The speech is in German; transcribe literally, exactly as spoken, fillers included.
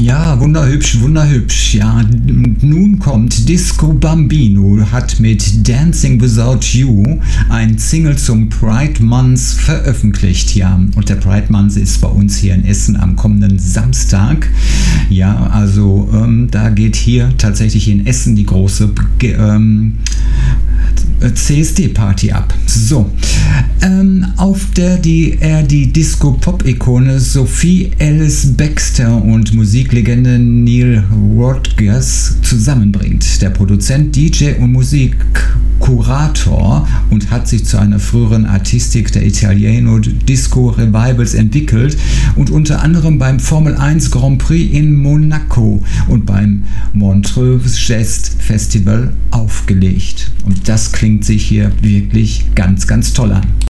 Ja, wunderhübsch, wunderhübsch. Ja, nun kommt Disco Bambino, hat mit Dancing Without You ein Single zum Pride Month veröffentlicht. Ja, und der Pride Month ist bei uns hier in Essen am kommenden Samstag. Ja, also ähm, da geht hier tatsächlich in Essen die große ähm, C S D-Party ab. So, ähm, auf der die er die Disco-Pop-Ikone Sophie Ellis Bextor und Musiklegende Neil Rodgers zusammenbringt. Der Produzent, D J und Musikkurator und hat sich zu einer früheren Artistik der Italiano Disco Revivals entwickelt und unter anderem beim Formel eins Grand Prix in Monaco und beim Montreux Jazz Festival aufgelegt. Und das klingt sich hier wirklich ganz, ganz toll an.